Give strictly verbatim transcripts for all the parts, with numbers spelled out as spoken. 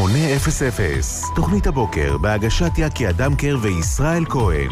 שמונה אפס אפס, תוכנית הבוקר בהגשת יקי אדמקר וישראל כהן.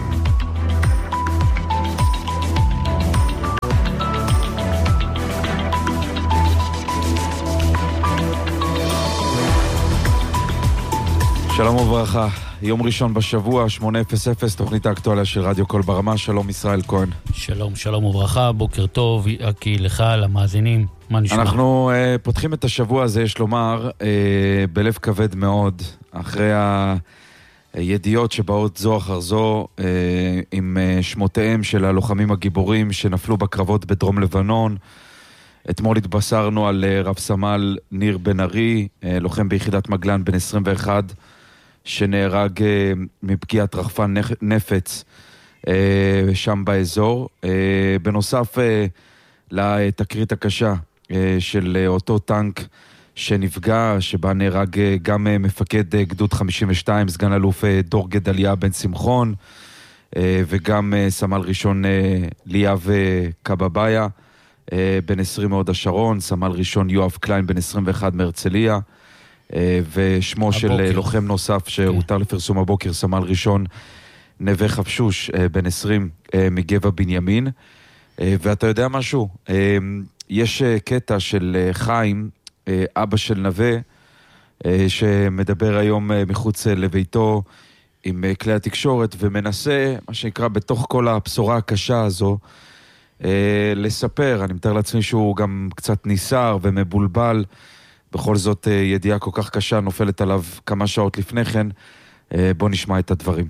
שלום וברכה, יום ראשון בשבוע, שמונה אפס אפס, תוכנית האקטואליה של רדיו קול ברמה. שלום ישראל כהן. שלום, שלום וברכה, בוקר טוב, יקי לך, למאזינים, מה נשמע? אנחנו uh, פותחים את השבוע הזה, יש לומר, uh, בלב כבד מאוד, אחרי הידיעות שבאות זו אחר זו, uh, עם uh, שמותיהם של הלוחמים הגיבורים שנפלו בקרבות בדרום לבנון. אתמול התבשרנו על uh, רב סמל ניר בן ארי, uh, לוחם ביחידת מגלן בן עשרים ואחת, שנהרג uh, מפגיעת רחפן נפץ uh, שם באזור. Uh, בנוסף uh, לתקרית הקשה uh, של uh, אותו טנק שנפגע, שבה נהרג uh, גם uh, מפקד uh, גדוד חמישים ושתיים, סגן אלוף uh, דור גדליה בן שמחון, uh, וגם uh, סמל ראשון uh, ליאב uh, קבביה, uh, בן עשרים מהוד השרון, סמל ראשון יואב קליין בן עשרים ואחת מהרצליה, ושמו של לוחם נוסף שהותר לפרסום הבוקר, סמל ראשון נווה חפשוש בן עשרים מגבע בנימין. ואתה יודע משהו, יש קטע של חיים, אבא של נווה, שמדבר היום מחוץ לביתו עם כלי התקשורת ומנסה, מה שנקרא, בתוך כל הבשורה הקשה הזו, לספר. אני מתאר לעצמי שהוא גם קצת ניסר ומבולבל, בכל זאת ידיעה כל כך קשה נופלת עליו כמה שעות לפני כן. בוא נשמע את הדברים.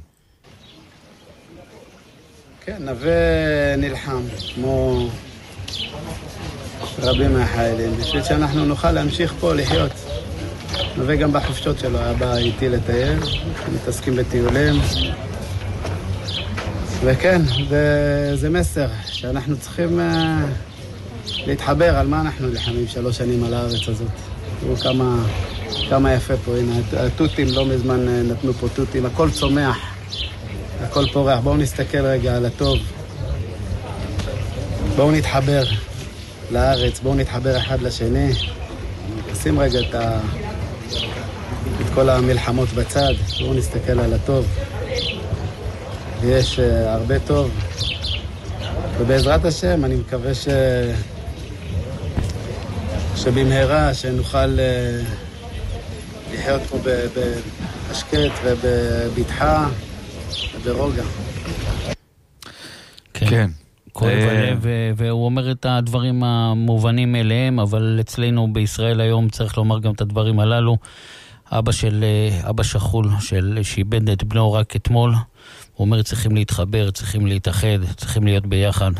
כן, נווה נלחם כמו רבים מהחיילים בשביל שאנחנו נוכל להמשיך פה לחיות. נווה גם בחופשות שלו היה בא איתי לטייל, מתעסקים בטיולים, וכן, זה מסר שאנחנו צריכים להתחבר על מה אנחנו נלחמים שלוש שנים על הארץ הזאת. תראו כמה, כמה יפה פה, הנה, התותים לא מזמן נתנו פה תותים, הכל צומח, הכל פורח. בואו נסתכל רגע על הטוב, בואו נתחבר לארץ, בואו נתחבר אחד לשני, נשים רגע את, ה... את כל המלחמות בצד, בואו נסתכל על הטוב, ויש uh, הרבה טוב, ובעזרת השם אני מקווה ש... שבמהרה שנוכל לחיות פה בהשקט ובבטחה וברוגע. כן. כואב הלב, והוא אומר את הדברים המובנים אליהם, אבל אצלנו בישראל היום צריך לומר גם את הדברים הללו. אבא של, אבא שכול, שאיבד את בנו רק אתמול, הוא אומר צריכים להתחבר, צריכים להתאחד, צריכים להיות ביחד.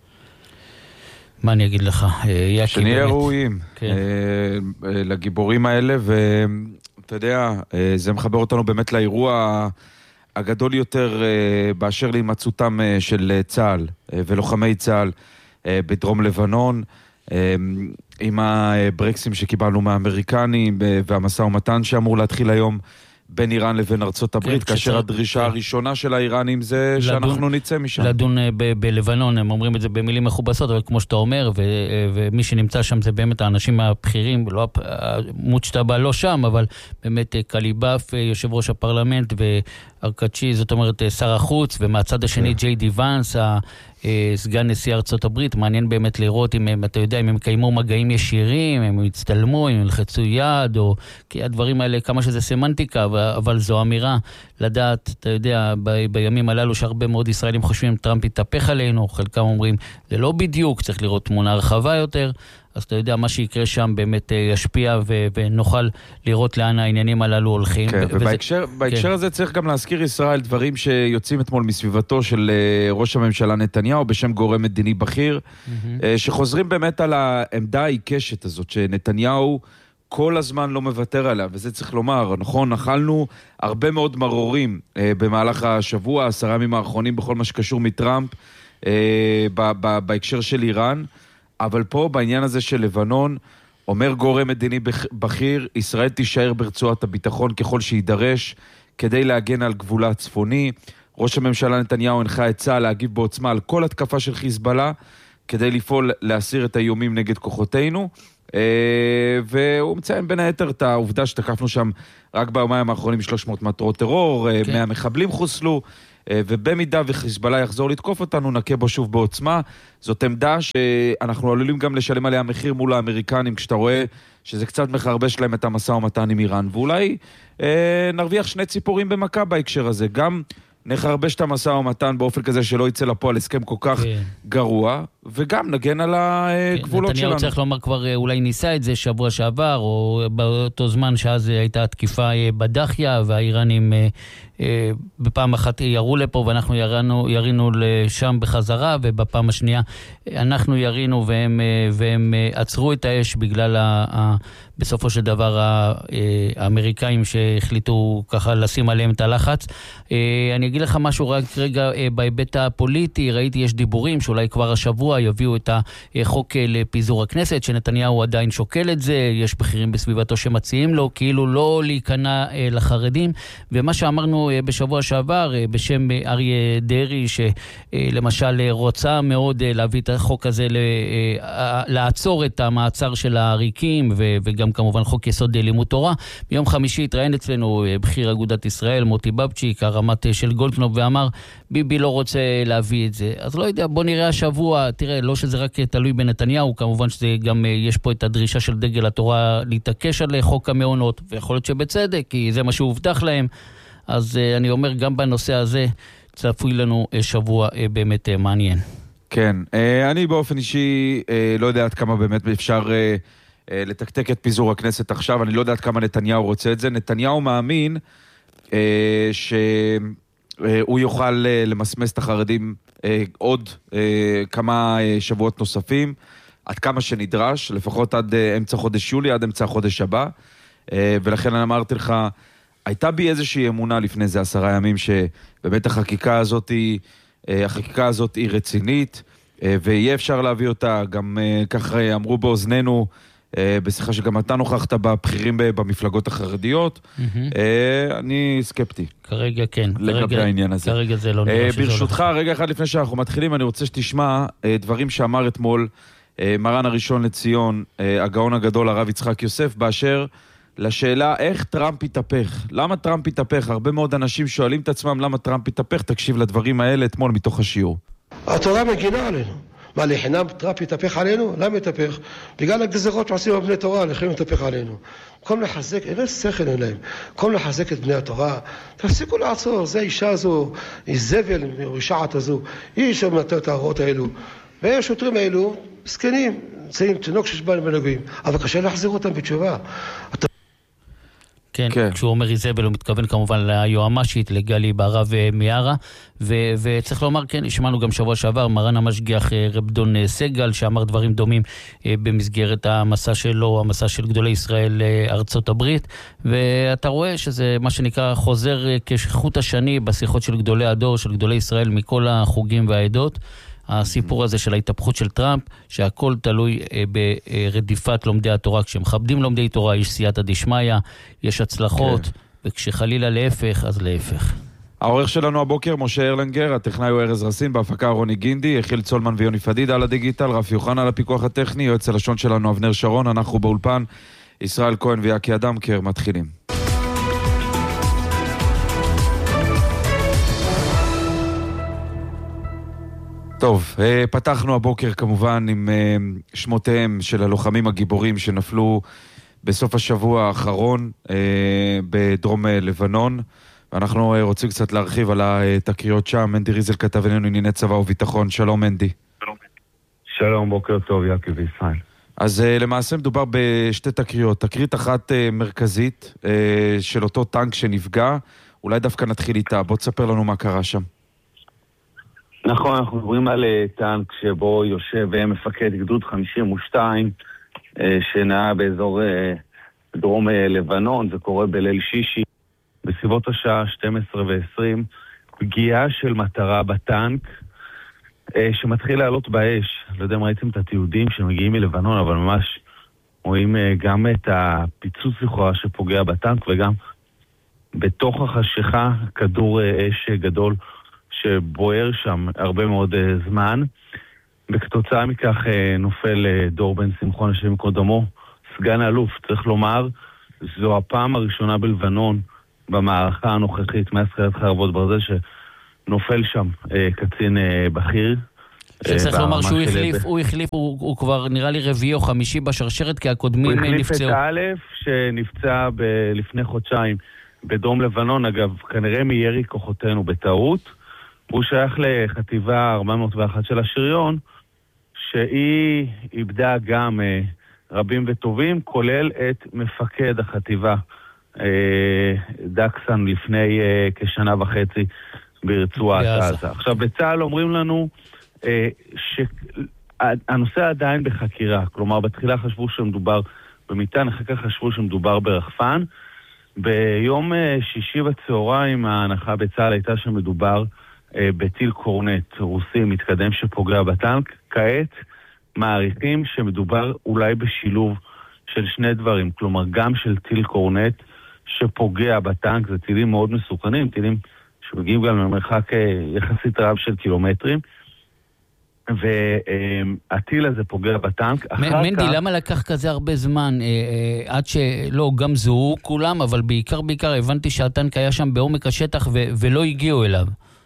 מה אני אגיד לך? שנהיה ראויים לגיבורים האלה, ואתה יודע, זה מחבר אותנו באמת לאירוע הגדול יותר באשר להימצאותם של צה"ל ולוחמי צה"ל בדרום לבנון, עם הברקסים שקיבלנו מהאמריקנים והמשא ומתן שאמור להתחיל היום בין איראן לבין ארצות הברית, כאשר הדרישה הראשונה של האיראנים זה שאנחנו נצא משם. לדון בלבנון, הם אומרים את זה במילים מכובסות, אבל כמו שאתה אומר, ומי שנמצא שם זה באמת האנשים הבכירים, מוצ'טבה לא שם, אבל באמת קליבאף, יושב ראש הפרלמנט, וארקצ'י, זאת אומרת שר החוץ, ומהצד השני ג'יי די ואנס, סגן נשיא ארצות הברית. מעניין באמת לראות אם הם, אתה יודע, אם הם קיימו מגעים ישירים, אם הם הצטלמו, אם הם ילחצו יד, או כי הדברים האלה, כמה שזה סמנטיקה, אבל זו אמירה לדעת, אתה יודע, ב, בימים הללו שהרבה מאוד ישראלים חושבים טראמפ יתהפך עלינו, חלקם אומרים, זה לא בדיוק, צריך לראות תמונה רחבה יותר, אז אתה יודע, מה שיקרה שם באמת ישפיע ו- ונוכל לראות לאן העניינים הללו הולכים. כן, ו- ובהקשר וזה... בהקשר כן. הזה צריך גם להזכיר ישראל דברים שיוצאים אתמול מסביבתו של ראש הממשלה נתניהו בשם גורם מדיני בכיר, mm-hmm. שחוזרים באמת על העמדה העיקשת הזאת, שנתניהו כל הזמן לא מוותר עליה, וזה צריך לומר, נכון, נחלנו הרבה מאוד מרורים במהלך השבוע, עשרה ימים האחרונים בכל מה שקשור מטראמפ, ב- ב- בהקשר של איראן, אבל פה בעניין הזה של לבנון, אומר גורם מדיני בכיר, ישראל תישאר ברצועת הביטחון ככל שידרש, כדי להגן על גבולה הצפוני. ראש הממשלה נתניהו הנחה את צה"ל להגיב בעוצמה על כל התקפה של חיזבאללה, כדי לפעול להסיר את האיומים נגד כוחותינו, והוא מציין בין היתר את העובדה שתקפנו שם רק ביומיים האחרונים שלוש מאות מטרות טרור, כן. מאה מחבלים חוסלו, ובמידה וחיזבאללה יחזור לתקוף אותנו, נקה בו שוב בעוצמה. זאת עמדה שאנחנו עלולים גם לשלם עליה מחיר מול האמריקנים, כשאתה רואה שזה קצת מחרבש להם את המשא ומתן עם איראן, ואולי אה, נרוויח שני ציפורים במכה בהקשר הזה, גם נחרבש את המשא ומתן באופן כזה שלא יצא לפועל הסכם כל כך כן. גרוע, וגם נגן על הגבולות כן, שלנו. נתניהו צריך לומר כבר אולי ניסה את זה שבוע שעבר, או באותו זמן שאז הייתה תקיפה בדחיה, והאיראנים אה, אה, בפעם אחת ירו לפה, ואנחנו ירינו, ירינו לשם בחזרה, ובפעם השנייה אנחנו ירינו, והם, והם עצרו את האש בגלל ה, ה, בסופו של דבר האמריקאים שהחליטו ככה לשים עליהם את הלחץ. אה, אני אגיד לך משהו רק רגע אה, בהיבט הפוליטי, ראיתי יש דיבורים שאולי כבר השבוע יביאו את החוק לפיזור הכנסת, שנתניהו עדיין שוקל את זה, יש בכירים בסביבתו שמציעים לו, כאילו לא להיכנע לחרדים, ומה שאמרנו בשבוע שעבר, בשם אריה דרי, שלמשל רוצה מאוד להביא את החוק הזה, לעצור את המעצר של העריקים, וגם כמובן חוק יסוד לימוד תורה. ביום חמישי התראיין אצלנו בכיר אגודת ישראל, מוטי בבצ'יק, הרמ"ט של גולדקנופ, ואמר, ביבי לא רוצה להביא את זה. אז לא יודע, בוא נראה השבוע, תראה, לא שזה רק תלוי בנתניהו, כמובן שזה גם, יש פה את הדרישה של דגל התורה להתעקש על חוק המעונות, ויכול להיות שבצדק, כי זה מה שהובטח להם. אז אני אומר, גם בנושא הזה, צפוי לנו שבוע באמת מעניין. כן, אני באופן אישי לא יודע עד כמה באמת אפשר לתקתק את פיזור הכנסת עכשיו, אני לא יודע עד כמה נתניהו רוצה את זה. נתניהו מאמין ש... הוא יוכל למסמס את החרדים עוד כמה שבועות נוספים, עד כמה שנדרש, לפחות עד אמצע חודש יולי, עד אמצע החודש הבא, ולכן אני אמרתי לך, הייתה בי איזושהי אמונה לפני זה עשרה ימים, שבאמת החקיקה הזאת היא, החקיקה הזאת היא רצינית, ויהיה אפשר להביא אותה, גם כך אמרו באוזנינו, בשיחה שגם אתה נוכחת בבחירים במפלגות החרדיות, אני סקפטי. כרגע כן. לגבי העניין הזה. כרגע זה לא נראה שזה ברשותך, רגע אחד לפני שאנחנו מתחילים, אני רוצה שתשמע דברים שאמר אתמול מרן הראשון לציון, הגאון הגדול הרב יצחק יוסף, באשר לשאלה איך טראמפ יתהפך. למה טראמפ יתהפך? הרבה מאוד אנשים שואלים את עצמם למה טראמפ יתהפך. תקשיב לדברים האלה אתמול מתוך השיעור. התורה מגינה עלינו. מה, לחינם טראמפ יתהפך עלינו? למה יתהפך? בגלל הגזרות שעושים בבני תורה, לכם יתהפך עלינו. במקום לחזק, אין שכל אליהם. במקום לחזק את בני התורה, תפסיקו לעצור. זה האישה הזו, היא זבל, רשעת הזו. היא שמנתה את ההוראות האלו. והשוטרים האלו, סקנים, נמצאים תינוק שיש בהם בנגועים. אבל קשה להחזיר אותם בתשובה. אתה... כן, כן, כשהוא אומר איזבל, הוא מתכוון כמובן ליועמ"שית, לגלי בערב מיארה, ו- וצריך לומר, כן, שמענו גם שבוע שעבר, מרן המשגיח רב דון סגל, שאמר דברים דומים במסגרת המסע שלו, המסע של גדולי ישראל לארצות הברית, ואתה רואה שזה מה שנקרא חוזר כשחוט השני בשיחות של גדולי הדור, של גדולי ישראל מכל החוגים והעדות, הסיפור הזה של ההתהפכות של טראמפ, שהכל תלוי ברדיפת לומדי התורה. כשמכבדים לומדי תורה, יש סייעתא דשמיא, יש הצלחות, וכשחלילה להפך, אז להפך. העורך שלנו הבוקר, משה ארלנגר, הטכנאי הוא ארז רסין, בהפקה רוני גינדי, יחיל צולמן ויוני פדיד על הדיגיטל, רפי יוחנה על הפיקוח הטכני, יועץ הלשון שלנו אבנר שרון, אנחנו באולפן, ישראל כהן ויקי אדמקר, מתחילים. טוב, פתחנו הבוקר כמובן עם שמותיהם של הלוחמים הגיבורים שנפלו בסוף השבוע האחרון בדרום לבנון, ואנחנו רוצים קצת להרחיב על התקריות שם. מנדי ריזל כתב אלינו ענייני צבא וביטחון. שלום מנדי. שלום, בוקר טוב, יקי וישראל. אז למעשה מדובר בשתי תקריות, תקרית אחת מרכזית של אותו טנק שנפגע, אולי דווקא נתחיל איתה, בוא תספר לנו מה קרה שם. נכון, אנחנו מדברים על טנק שבו יושב מפקד גדוד חמישים ושתיים שנעה באזור דרום לבנון, זה קורה בליל שישי בסביבות השעה שתים עשרה ועשרים, פגיעה של מטרה בטנק שמתחיל לעלות באש. לא יודע אם ראיתם את התיעודים שמגיעים מלבנון, אבל ממש רואים גם את הפיצוץ לכאורה שפוגע בטנק, וגם בתוך החשיכה כדור אש גדול שבוער שם הרבה מאוד זמן, וכתוצאה מכך נופל דור בן שמחון השם קודמו סגן אלוף, צריך לומר, זו הפעם הראשונה בלבנון, במערכה הנוכחית, מאז תחילת חרבות ברזל, שנופל שם אה, קצין אה, בכיר. שצריך לומר שהוא החליף, הוא החליף, הוא כבר נראה לי רביעי או חמישי בשרשרת, כי הקודמים נפצעו. הוא החליף את א' שנפצע לפני חודשיים בדרום לבנון, אגב, כנראה מירי כוחותינו בטעות. הוא שייך לחטיבה ארבע מאות ואחת של השריון, שהיא איבדה גם רבים וטובים, כולל את מפקד החטיבה, דקסן, לפני כשנה וחצי ברצועת עזה. עכשיו, בצה"ל אומרים לנו, שהנושא עדיין בחקירה, כלומר בתחילה חשבו שמדובר במטען, אחר כך חשבו שמדובר ברחפן. ביום שישי בצהריים ההנחה בצה"ל הייתה שמדובר בטיל קורנט רוסי מתקדם שפוגע בטנק. כעת מעריכים שמדובר אולי בשילוב של שני דברים, כלומר גם של טיל קורנט שפוגע בטנק, זה טילים מאוד מסוכנים, טילים שמגיעים גם למרחק יחסית רב של קילומטרים, והטיל הזה פוגע בטנק. מנדי, למה לקח כזה הרבה זמן עד שלא, גם זוהו כולם, אבל בעיקר בעיקר הבנתי שהטנק היה שם בעומק השטח ולא הגיעו אליו.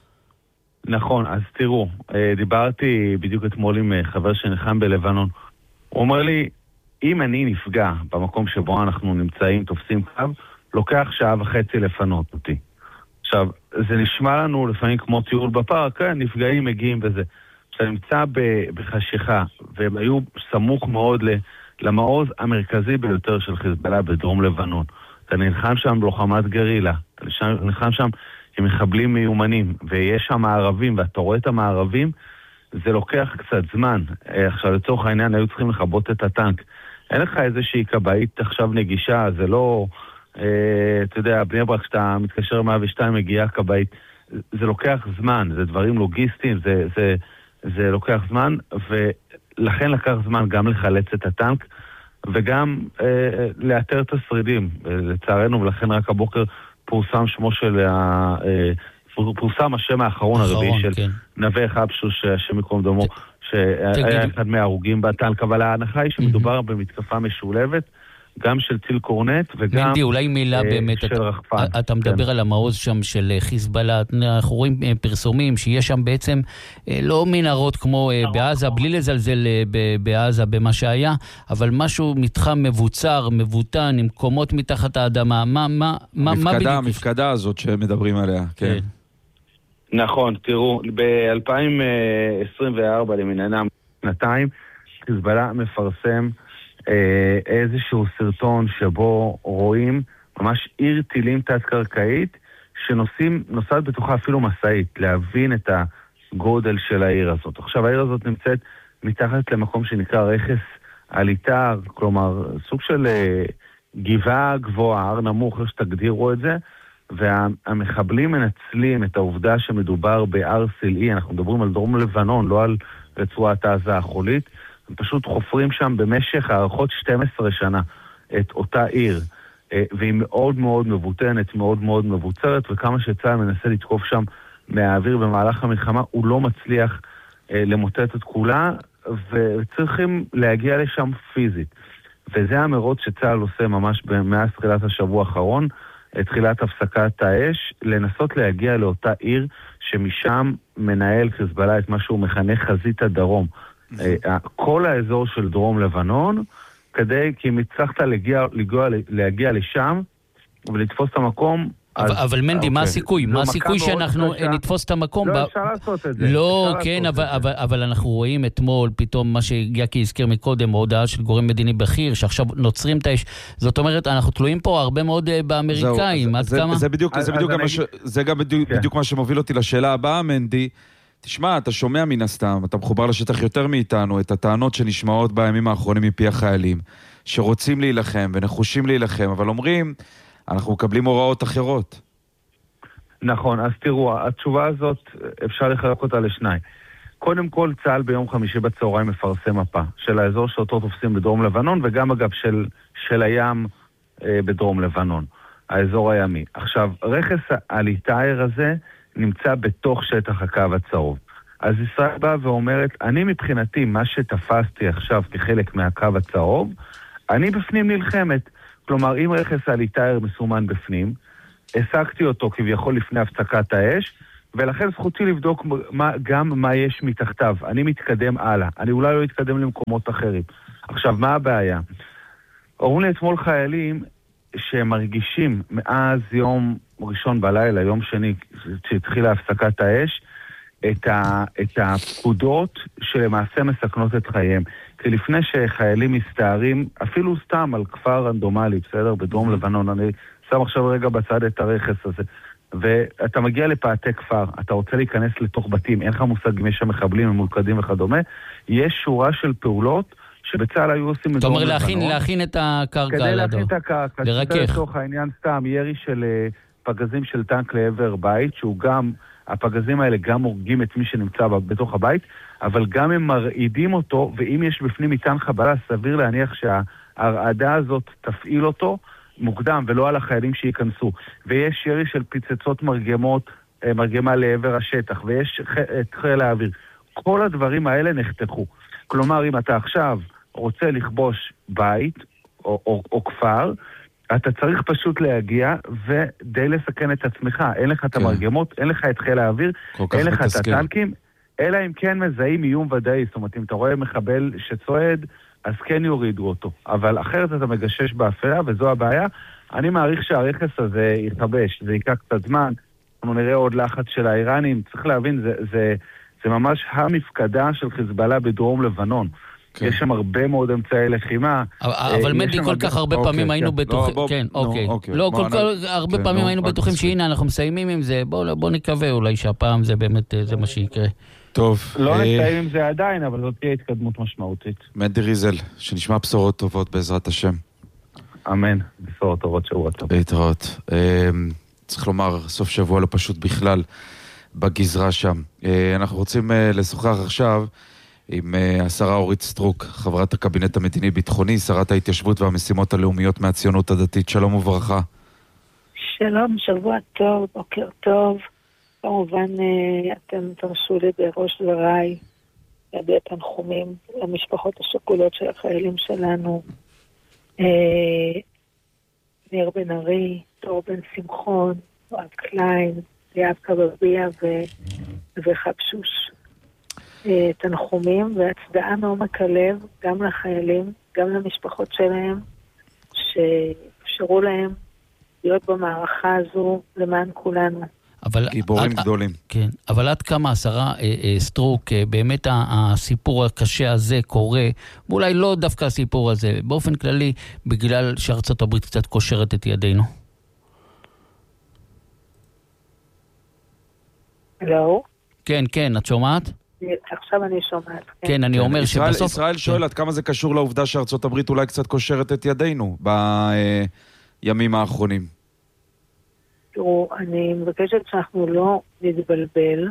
נכון, אז תראו, דיברתי בדיוק אתמול עם חבר שנחם בלבנון, הוא אומר לי, אם אני נפגע במקום שבו אנחנו נמצאים, תופסים קו, לוקח שעה וחצי לפנות אותי. עכשיו, זה נשמע לנו לפעמים כמו טיול בפארק, כן, נפגעים מגיעים בזה. כשאתה נמצא בחשיכה, והם היו סמוך מאוד למעוז המרכזי ביותר של חיזבאללה בדרום לבנון. אתה נלחם שם בלוחמת גרילה, אתה נלחם שם עם מחבלים מיומנים, ויש שם מערבים, ואתה רואה את המערבים, זה לוקח קצת זמן. עכשיו, לצורך העניין, היו צריכים לחבות את הטנק. אין לך איזושהי קבעית עכשיו נגישה, זה לא, אה, אתה יודע, בני ברק, כשאתה מתקשר מאה ושתיים, מגיעה קבעית, זה לוקח זמן, זה דברים לוגיסטיים, זה, זה, זה לוקח זמן, ולכן לקח זמן גם לחלץ את הטנק, וגם אה, לאתר את השרידים, לצערנו, ולכן רק הבוקר פורסם שמו של, ה, אה, פורסם השם האחרון הרביעי של כן. נווה חבשוש, השם מקום דמו, שהיה אחד מההרוגים בטנק, אבל ההנחה היא שמדובר במתקפה משולבת, גם של טיל קורנט וגם מנדי, אולי מילה באמת, של רחפן. אתה מדבר על המעוז שם של חיזבאללה, אנחנו רואים פרסומים שיש שם בעצם לא מנהרות כמו בעזה, בלי לזלזל בעזה במה שהיה, אבל משהו מתחם מבוצר, מבוטן, עם קומות מתחת האדמה, מה, מה, מה, המפקדה, המפקדה הזאת שמדברים עליה, כן. נכון, תראו, ב-אלפיים עשרים וארבע למענם שנתיים, חיזבאללה מפרסם אה, איזשהו סרטון שבו רואים ממש עיר טילים תת-קרקעית שנוסעים, נוסעת בתוכה אפילו מסעית, להבין את הגודל של העיר הזאת. עכשיו, העיר הזאת נמצאת מתחת למקום שנקרא רכס עליתר, כלומר, סוג של אה, גבעה גבוהה, הר נמוך, איך שתגדירו את זה, והמחבלים מנצלים את העובדה שמדובר בהר סלעי, אנחנו מדברים על דרום לבנון, לא על רצועת עזה החולית, הם פשוט חופרים שם במשך הערכות שתים עשרה שנה את אותה עיר, והיא מאוד מאוד מבוטנת, מאוד מאוד מבוצרת, וכמה שצה"ל מנסה לתקוף שם מהאוויר במהלך המלחמה, הוא לא מצליח למוטט את כולה, וצריכים להגיע לשם פיזית. וזה המרוץ שצה"ל עושה ממש מאז תחילת השבוע האחרון, תחילת הפסקת האש, לנסות להגיע לאותה עיר שמשם מנהל חיזבאללה את מה שהוא מכנה חזית הדרום. כל האזור של דרום לבנון, כדי, כי אם הצלחת להגיע, להגיע לשם ולתפוס את המקום, אבל, אז, אבל מנדי, okay. מה הסיכוי? מה הסיכוי שאנחנו נתפוס את המקום? לא, אפשר לעשות את זה. לא, כן, אבל, אבל, אבל אנחנו רואים אתמול, פתאום מה שיקי הזכיר מקודם, ההודעה של גורם מדיני בכיר, שעכשיו נוצרים את האש. זאת אומרת, אנחנו תלויים פה הרבה מאוד באמריקאים. זה, זה, זה בדיוק, זה בדיוק, אני... ש... זה גם בדיוק, כן. בדיוק מה שמוביל אותי לשאלה הבאה, מנדי. תשמע, אתה שומע מן הסתם, אתה מחובר לשטח יותר מאיתנו, את הטענות שנשמעות בימים האחרונים מפי החיילים, שרוצים להילחם ונחושים להילחם, אבל אומרים, אנחנו מקבלים הוראות אחרות. נכון, אז תראו, התשובה הזאת אפשר לחלק אותה לשניים. קודם כל, צה"ל ביום חמישי בצהריים מפרסם מפה של האזור שאותו תופסים בדרום לבנון, וגם אגב של, של הים אה, בדרום לבנון, האזור הימי. עכשיו, רכס עליתר הזה נמצא בתוך שטח הקו הצהוב. אז ישראל באה ואומרת, אני מבחינתי, מה שתפסתי עכשיו כחלק מהקו הצהוב, אני בפנים נלחמת. כלומר, אם רכס הליטאר מסומן בפנים, העסקתי אותו כביכול לפני הפסקת האש, ולכן זכותי לבדוק מה, גם מה יש מתחתיו. אני מתקדם הלאה. אני אולי לא אתקדם למקומות אחרים. עכשיו, מה הבעיה? אומרים לי אתמול חיילים שהם מרגישים מאז יום ראשון בלילה, יום שני, שהתחילה הפסקת האש, את, ה, את הפקודות שלמעשה מסכנות את חייהם. כי לפני שחיילים מסתערים, אפילו סתם על כפר רנדומלי, בסדר? בדרום לבנון, אני שם עכשיו רגע בצד את הרכס הזה. ואתה מגיע לפאתי כפר, אתה רוצה להיכנס לתוך בתים, אין לך מושג אם יש שם מחבלים, ממולכדים וכדומה, יש שורה של פעולות שבצה"ל היו עושים... אתה אומר להכין, להכין את הקרקע. כדי להכין את הקרקע, שזה לתוך העניין סתם, ירי של פגזים של טנק לעבר בית, שהוא גם, הפגזים האלה גם הורגים את מי שנמצא בתוך הבית, אבל גם הם מרעידים אותו, ואם יש בפנים מטען חבלה, סביר להניח שההרעדה הזאת תפעיל אותו, מוקדם, ולא על החיילים שייכנסו. ויש ירי של פיצצות מרגמות, מרגמה לעבר השטח, ויש את חיל האוויר. כל הדברים האלה נחתכו. כלומר, אם אתה עכשיו רוצה לכבוש בית או, או, או כפר, אתה צריך פשוט להגיע ודי לסכן את עצמך. אין לך את המרגמות, אין לך את חיל האוויר, אין לך את הטנקים, אלא אם כן מזהים איום ודאי. זאת אומרת, אם אתה רואה מחבל שצועד, אז כן יורידו אותו. אבל אחרת אתה מגשש באפלה, וזו הבעיה. אני מעריך שהרכס הזה יתחבש, זה ייקח קצת זמן, אנחנו נראה עוד לחץ של האיראנים. צריך להבין, זה, זה, זה ממש המפקדה של חיזבאללה בדרום לבנון. כן. יש שם הרבה מאוד אמצעי לחימה. אבל מדי, כל כך הרבה פעמים היינו בטוחים... כן, אוקיי. לא, כל כך הרבה פעמים היינו בטוחים שהנה, אנחנו מסיימים עם זה. בואו נקווה אולי שהפעם זה באמת, זה מה שיקרה. טוב. לא נסיים עם זה עדיין, אבל זאת תהיה התקדמות משמעותית. מדי ריזל, שנשמע בשורות טובות בעזרת השם. אמן, בשורות טובות, שבוע טוב. להתראות. צריך לומר, סוף שבוע לא פשוט בכלל בגזרה שם. אנחנו רוצים לשוחח עכשיו עם השרה אורית סטרוק, חברת הקבינט המדיני-ביטחוני, שרת ההתיישבות והמשימות הלאומיות מהציונות הדתית. שלום וברכה. שלום, שבוע טוב, בוקר טוב. כמובן, אתם תרשו לי בראש דבריי להביע תנחומים למשפחות השכולות של החיילים שלנו, ניר בן ארי, תור בן שמחון, אוהב קליין, ליאב קבביה וחבשוש. תנחומים והצדעה מעומק הלב גם לחיילים, גם למשפחות שלהם, שאפשרו להם להיות במערכה הזו למען כולנו. אבל גיבורים עד, גדולים. כן, אבל עד כמה השרה אה, אה, סטרוק, אה, באמת הסיפור הקשה הזה קורה, ואולי לא דווקא הסיפור הזה, באופן כללי, בגלל שארצות הברית קצת קושרת את ידינו. לא. כן, כן, את שומעת? עכשיו אני שומעת. כן, כן אני אומר ישראל, שבסוף... ישראל שואל עד כמה זה קשור לעובדה שארצות הברית אולי קצת קושרת את ידינו בימים האחרונים. תראו, אני מבקשת שאנחנו לא נתבלבל.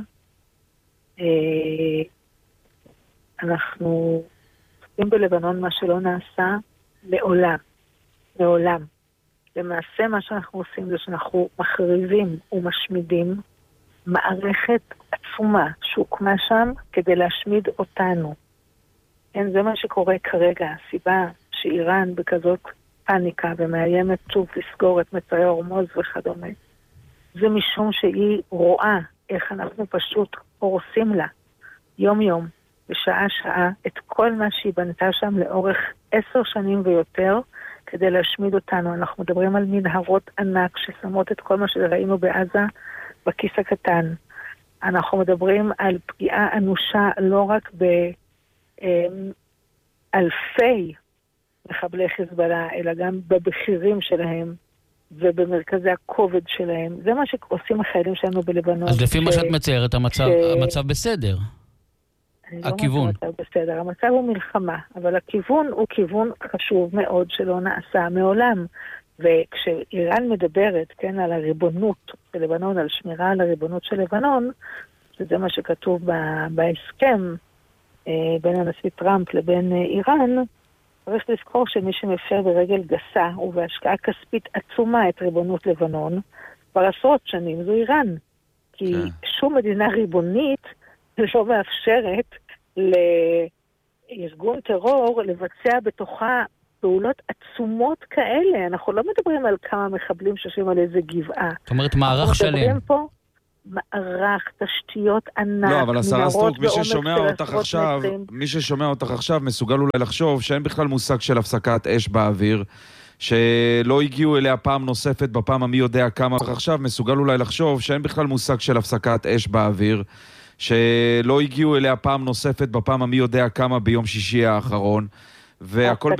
אנחנו עושים בלבנון מה שלא נעשה לעולם. לעולם. למעשה מה שאנחנו עושים זה שאנחנו מכריזים ומשמידים מערכת עצומה שהוקמה שם כדי להשמיד אותנו. כן, זה מה שקורה כרגע. הסיבה שאיראן בכזאת פאניקה ומאיימת שוב לסגור את מצרי הורמוז וכדומה. זה משום שהיא רואה איך אנחנו פשוט הורסים לה יום יום, בשעה שעה, את כל מה שהיא בנתה שם לאורך עשר שנים ויותר, כדי להשמיד אותנו. אנחנו מדברים על מנהרות ענק ששמות את כל מה שראינו בעזה בכיס הקטן. אנחנו מדברים על פגיעה אנושה לא רק באלפי מחבלי חיזבאללה, אלא גם בבחירים שלהם ובמרכזי הכובד שלהם. זה מה שעושים החיילים שלנו בלבנון. אז לפי ש... מה שאת מציירת, המצב, ש... המצב בסדר. הכיוון. לא המצב בסדר. המצב הוא מלחמה, אבל הכיוון הוא כיוון חשוב מאוד שלא נעשה מעולם. וכשאיראן מדברת, כן, על הריבונות של לבנון, על שמירה על הריבונות של לבנון, שזה מה שכתוב ב- בהסכם אה, בין הנשיא טראמפ לבין אה, איראן, צריך לזכור שמי שמפר ברגל גסה ובהשקעה כספית עצומה את ריבונות לבנון, כבר עשרות שנים זו איראן. כי כן. שום מדינה ריבונית לא מאפשרת לארגון טרור לבצע בתוכה פעולות עצומות כאלה. אנחנו לא מדברים על כמה מחבלים שיושבים על איזה גבעה. זאת אומרת, מערך שלם. אנחנו מדברים פה מערך, תשתיות ענק, לא, אבל השרה סטרוק, מי ששומע אותך עכשיו, מי ששומע אותך עכשיו מסוגל אולי לחשוב שאין בכלל מושג של הפסקת אש באוויר, שלא הגיעו אליה פעם נוספת בפעם המי יודע כמה. עכשיו מסוגל אולי לחשוב שאין בכלל מושג של הפסקת אש באוויר, שלא הגיעו אליה פעם נוספת בפעם המי יודע כמה ביום שישי האחרון, והכל